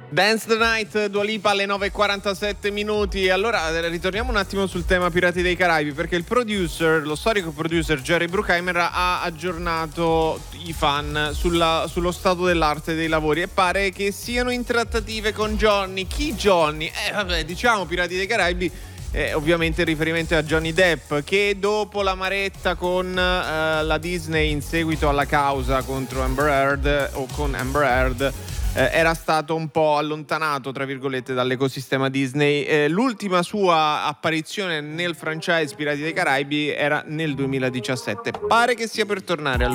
Dance the Night, Dua Lipa alle 9:47 minuti. Allora ritorniamo un attimo sul tema Pirati dei Caraibi, perché lo storico producer Jerry Bruckheimer ha aggiornato i fan sullo stato dell'arte dei lavori e pare che siano in trattative con Johnny. Chi Johnny? Diciamo Pirati dei Caraibi. Ovviamente il riferimento è a Johnny Depp, che dopo l'amaretta con la Disney in seguito alla causa contro Amber Heard o con Amber Heard era stato un po' allontanato tra virgolette dall'ecosistema Disney. L'ultima sua apparizione nel franchise Pirati dei Caraibi era nel 2017. Pare che sia per tornare